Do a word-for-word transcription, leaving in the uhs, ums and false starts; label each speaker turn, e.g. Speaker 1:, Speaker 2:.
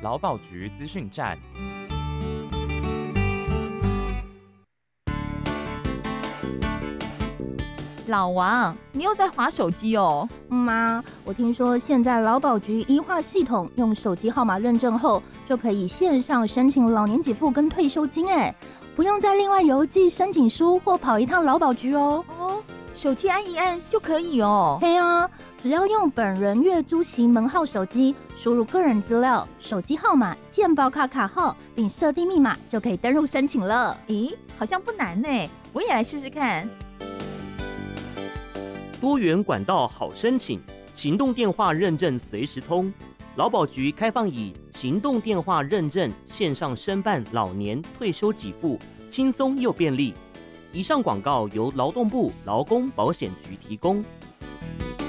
Speaker 1: 劳保局资讯站。
Speaker 2: 老王，你又在滑手机哦？
Speaker 3: 妈，我听说现在劳保局医化系统用手机号码认证后，就可以线上申请老年给付跟退休金，哎，不用再另外邮寄申请书或跑一趟劳保局哦。
Speaker 2: 哦，手机按一按就可以哦。
Speaker 3: 对啊，只要用本人月租型门号手机，输入个人资料、手机号码、健保卡卡号，并设定密码，就可以登入申请了。
Speaker 2: 咦，好像不难呢，我也来试试看。
Speaker 4: 多元管道好申请，行动电话认证随时通。劳保局开放以行动电话认证线上申办老年退休给付，轻松又便利。以上广告由劳动部劳工保险局提供。